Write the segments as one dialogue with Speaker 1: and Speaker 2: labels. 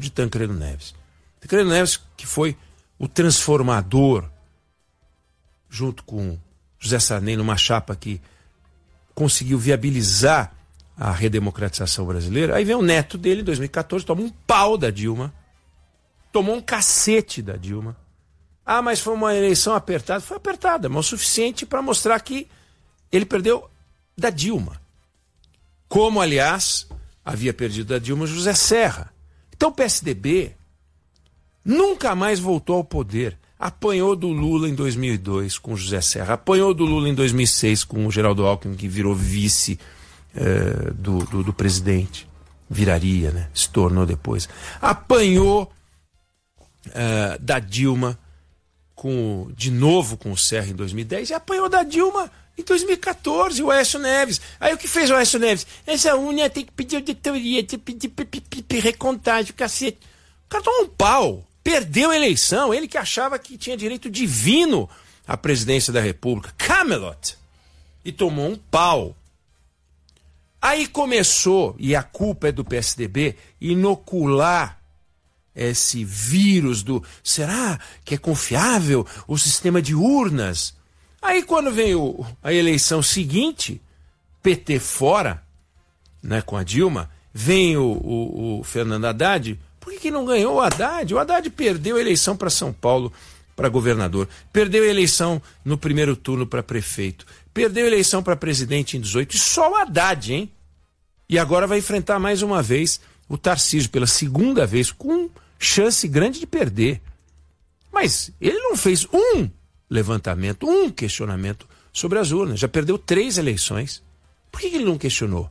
Speaker 1: de Tancredo Neves. Tancredo Neves, que foi o transformador, junto com José Sarney, numa chapa que conseguiu viabilizar a redemocratização brasileira. Aí vem o neto dele, em 2014, toma um pau da Dilma, tomou um cacete da Dilma. Ah, mas foi uma eleição apertada. Foi apertada, mas o suficiente para mostrar que ele perdeu da Dilma. Como, aliás, havia perdido da Dilma José Serra. Então o PSDB nunca mais voltou ao poder. Apanhou do Lula em 2002 com José Serra. Apanhou do Lula em 2006 com o Geraldo Alckmin, que virou vice do presidente. Viraria, né? Se tornou depois. Apanhou da Dilma de novo com o Serra em 2010 e apanhou da Dilma em 2014, o Aécio Neves. Aí o que fez o Aécio Neves? Essa unha tem que pedir auditoria, tem que pedir recontagem, cacete. O cara tomou um pau. Perdeu a eleição, ele que achava que tinha direito divino à presidência da República. Camelot. E tomou um pau. Aí começou, e a culpa é do PSDB, inocular esse vírus do... Será que é confiável o sistema de urnas? Aí quando veio a eleição seguinte, PT fora, né, com a Dilma, vem o Fernando Haddad. Por que não ganhou o Haddad? O Haddad perdeu a eleição para São Paulo, para governador. Perdeu a eleição no primeiro turno para prefeito. Perdeu a eleição para presidente em 18. E só o Haddad, hein? E agora vai enfrentar mais uma vez o Tarcísio, pela segunda vez, com chance grande de perder. Mas ele não fez um levantamento, um questionamento sobre as urnas. Já perdeu 3 eleições. Por que ele não questionou?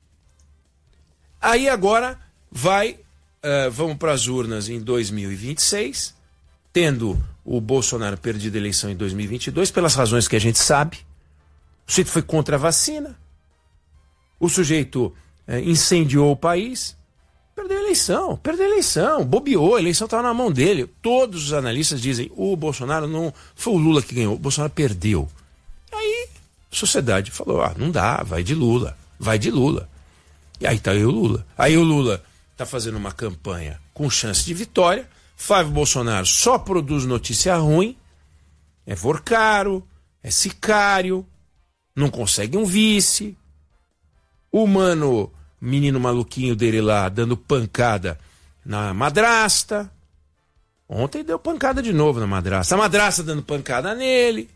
Speaker 1: Aí agora vamos para as urnas em 2026, tendo o Bolsonaro perdido a eleição em 2022, pelas razões que a gente sabe. O sujeito foi contra a vacina, o sujeito incendiou o país, perdeu a eleição, bobeou, a eleição estava na mão dele. Todos os analistas dizem, o Bolsonaro não... Foi o Lula que ganhou, o Bolsonaro perdeu. Aí a sociedade falou, não dá, vai de Lula. E aí tá aí o Lula. Aí o Lula está fazendo uma campanha com chance de vitória. Flávio Bolsonaro só produz notícia ruim. É Vorcaro, é sicário, não consegue um vice. O menino maluquinho dele lá, dando pancada na madrasta. Ontem deu pancada de novo na madrasta. A madrasta dando pancada nele.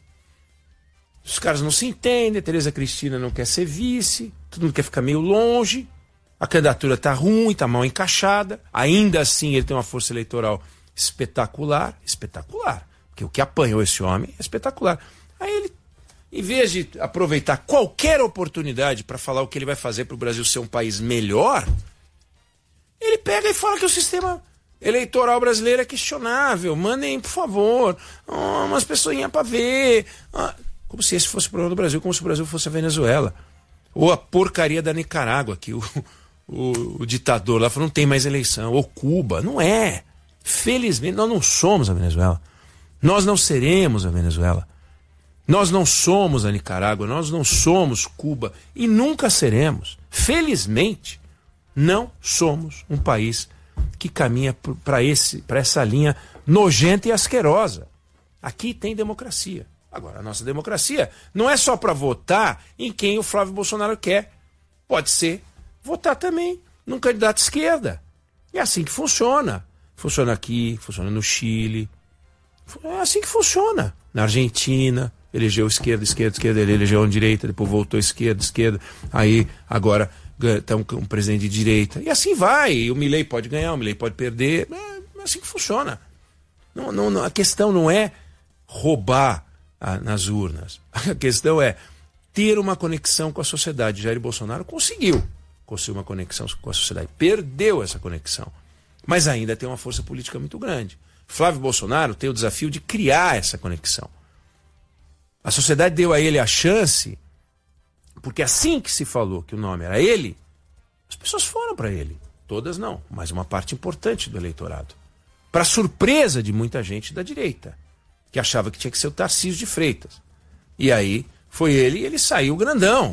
Speaker 1: Os caras não se entendem. A Tereza Cristina não quer ser vice. Todo mundo quer ficar meio longe. A candidatura está ruim, está mal encaixada. Ainda assim, ele tem uma força eleitoral espetacular. Porque o que apanhou esse homem é espetacular. Aí ele, em vez de aproveitar qualquer oportunidade para falar o que ele vai fazer para o Brasil ser um país melhor, ele pega e fala que o sistema eleitoral brasileiro é questionável. Mandem, por favor, umas pessoinhas para ver. Como se esse fosse o problema do Brasil, como se o Brasil fosse a Venezuela. Ou a porcaria da Nicarágua, que o ditador lá falou, não tem mais eleição. Ou Cuba. Não é. Felizmente, nós não somos a Venezuela. Nós não seremos a Venezuela. Nós não somos a Nicarágua. Nós não somos Cuba. E nunca seremos. Felizmente, não somos um país que caminha para essa linha nojenta e asquerosa. Aqui tem democracia. Agora, a nossa democracia não é só para votar em quem o Flávio Bolsonaro quer. Pode ser votar também num candidato de esquerda. É assim que funciona. Funciona aqui, funciona no Chile. É assim que funciona. Na Argentina, elegeu esquerda, ele elegeu direita, depois voltou esquerda. Aí, agora, está um presidente de direita. E assim vai. E o Milei pode ganhar, o Milei pode perder. É assim que funciona. A questão não é roubar nas urnas. A questão é ter uma conexão com a sociedade. Jair Bolsonaro conseguiu uma conexão com a sociedade. Perdeu essa conexão. Mas ainda tem uma força política muito grande. Flávio Bolsonaro tem o desafio de criar essa conexão. A sociedade deu a ele a chance, porque assim que se falou que o nome era ele, as pessoas foram para ele. Todas não, mas uma parte importante do eleitorado. Para surpresa de muita gente da direita, que achava que tinha que ser o Tarcísio de Freitas. E aí foi ele e ele saiu grandão.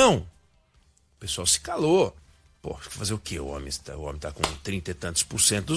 Speaker 1: O pessoal se calou. Pô, fazer o quê? O homem tá com 30 e tantos % dos